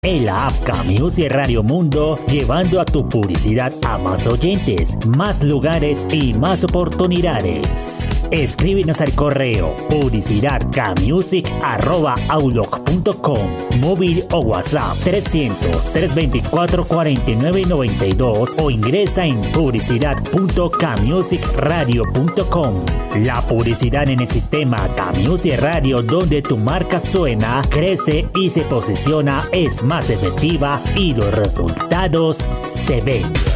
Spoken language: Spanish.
En la app K-Music Radio Mundo, llevando a tu publicidad a más oyentes, más lugares y más oportunidades. Escríbenos al correo publicidadkmusic@outlook.com, móvil o WhatsApp 300-324-4992 o ingresa en publicidad.kmusicradio.com. La publicidad en el sistema K-Music Radio, donde tu marca suena, crece y se posiciona, es más efectiva y los resultados se ven.